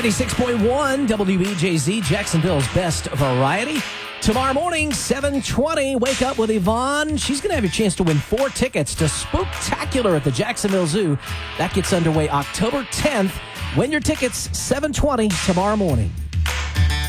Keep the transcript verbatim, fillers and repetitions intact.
ninety-six point one W E J Z, Jacksonville's best variety. Tomorrow morning, seven twenty, wake up with Yvonne. She's going to have your chance to win four tickets to Spooktacular at the Jacksonville Zoo. That gets underway October tenth. Win your tickets, seven twenty tomorrow morning.